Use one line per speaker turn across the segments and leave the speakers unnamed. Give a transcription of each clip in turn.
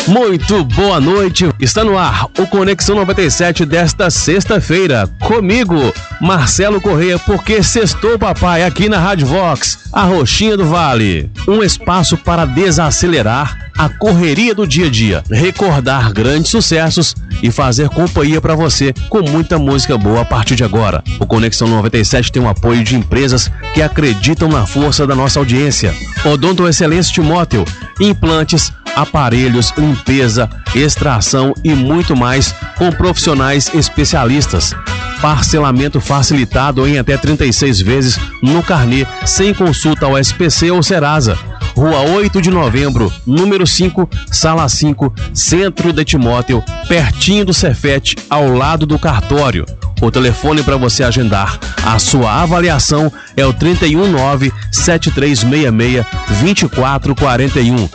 Muito boa noite, está no ar o Conexão 97 desta sexta-feira, comigo, Marcelo Corrêa, porque sextou papai aqui na Rádio Vox, a Roxinha do Vale. Um espaço para desacelerar a correria do dia a dia, recordar grandes sucessos e fazer companhia para você com muita música boa a partir de agora. O Conexão 97 tem o apoio de empresas que acreditam na força da nossa audiência. Odonto Excelência Timóteo, implantes, aparelhos, limpeza, extração e muito mais com profissionais especialistas. Parcelamento facilitado em até 36 vezes no carnê, sem consulta ao SPC ou Serasa. Rua 8 de Novembro, número 5, Sala 5, Centro de Timóteo, pertinho do Cefete, ao lado do cartório. O telefone para você agendar a sua avaliação é o 319-7366-2441.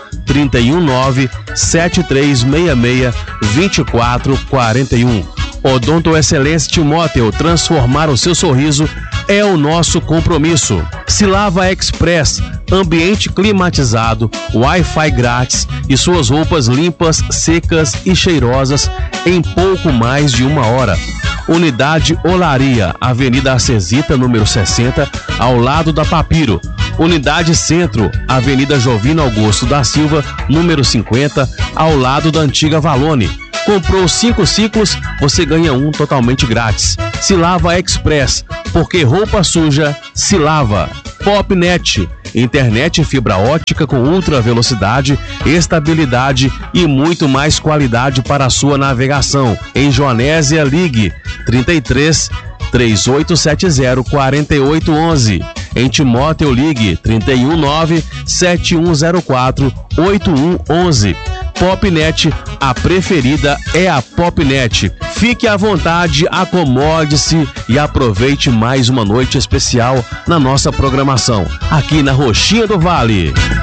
319-7366-2441. Odonto Excelência Timóteo, transformar o seu sorriso é o nosso compromisso. Silava Express, ambiente climatizado, Wi-Fi grátis e suas roupas limpas, secas e cheirosas em pouco mais de 1 hora. Unidade Olaria, Avenida Acesita, número 60, ao lado da Papiro. Unidade Centro, Avenida Jovino Augusto da Silva, número 50, ao lado da antiga Valone. Comprou 5 ciclos, você ganha um totalmente grátis. Silava Express, porque roupa suja se lava. Popnet, internet e fibra ótica com ultra velocidade, estabilidade e muito mais qualidade para a sua navegação. Em Joanésia, ligue 33 3870 4811. Em Timóteo, ligue 319 7104 8111. Popnet, a preferida é a Popnet. Fique à vontade, acomode-se e aproveite mais uma noite especial na nossa programação, aqui na Roxinha do Vale.